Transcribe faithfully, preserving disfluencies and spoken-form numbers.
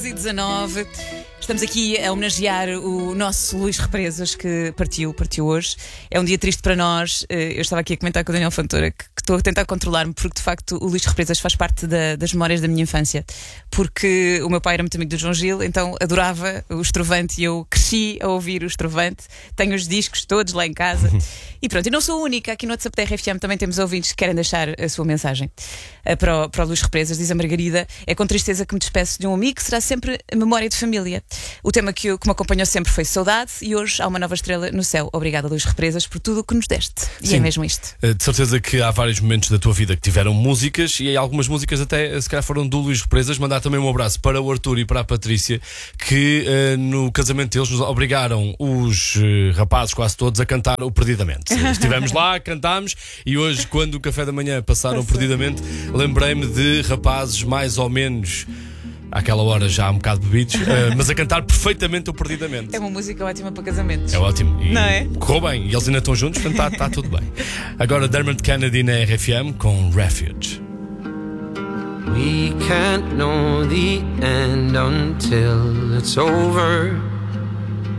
e dezanove. Estamos aqui a homenagear o nosso Luís Represas, que partiu, partiu hoje. É um dia triste para nós. Eu estava aqui a comentar com o Daniel Fontoura que, que estou a tentar controlar-me, porque de facto o Luís Represas faz parte da, das memórias da minha infância. Porque o meu pai era muito amigo do João Gil, então adorava o Estrovante e eu cresci a ouvir o Estrovante. Tenho os discos todos lá em casa. E pronto, e não sou a única. Aqui no WhatsApp da R F M também temos ouvintes que querem deixar a sua mensagem para o, para o Luís Represas. Diz a Margarida: é com tristeza que me despeço de um amigo que será sempre a memória de família. O tema que, que me acompanhou sempre foi saudade, e hoje há uma nova estrela no céu. Obrigada, Luís Represas, por tudo o que nos deste. E Sim, é mesmo isto. De certeza que há vários momentos da tua vida que tiveram músicas, e algumas músicas até se calhar foram do Luís Represas. Mandar também um abraço para o Arthur e para a Patrícia, que uh, no casamento deles nos obrigaram os uh, rapazes quase todos a cantar o Perdidamente. Estivemos lá, cantámos, e hoje, quando o café da manhã passaram Perdidamente, lembrei-me de rapazes mais ou menos àquela hora já um bocado bebidos, uh, mas a cantar perfeitamente o Perdidamente. É uma música ótima para casamentos. É ótimo. E não é? Correu bem. E eles ainda estão juntos, portanto está tá tudo bem. Agora Dermot Kennedy na R F M com Refuge. We can't know the end until it's over.